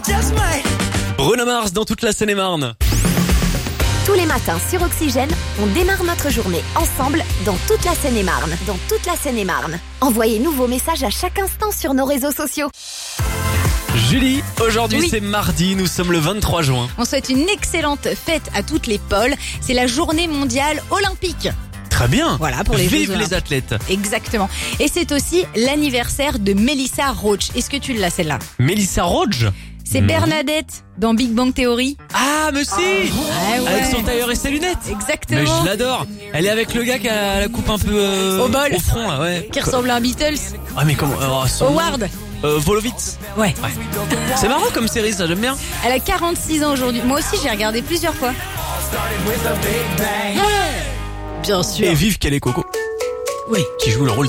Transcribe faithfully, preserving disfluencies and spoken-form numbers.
Bruno Mars dans toute la Seine-et-Marne. Tous les matins sur Oxygène, on démarre notre journée ensemble dans toute la Seine-et-Marne. Dans toute la Seine-et-Marne. Envoyez-nous vos messages à chaque instant sur nos réseaux sociaux. Julie, aujourd'hui Oui. c'est mardi, nous sommes le vingt-trois juin. On souhaite une excellente fête à toutes les pôles. C'est la journée mondiale olympique. Très bien. Voilà, pour les Vive Jeux les Olympiques. athlètes. Exactement. Et c'est aussi l'anniversaire de Melissa Roach. Est-ce que tu l'as celle-là? Mélissa Roach. C'est Non. Bernadette dans Big Bang Theory. Ah, mais si Ah ouais. Avec son tailleur et ses lunettes. Exactement. Mais je l'adore. Elle est avec le gars qui a la coupe un peu euh, Au bol. au front là, ouais. Qui ressemble à un Beatles. Ah mais comment oh, son nom. Howard. Euh, Volovitz. Ouais. C'est marrant comme série, ça j'aime bien. Elle a quarante-six ans aujourd'hui. Moi aussi, j'ai regardé plusieurs fois. Bien sûr. Et vive qu'elle est Coco. Oui. Qui joue le rôle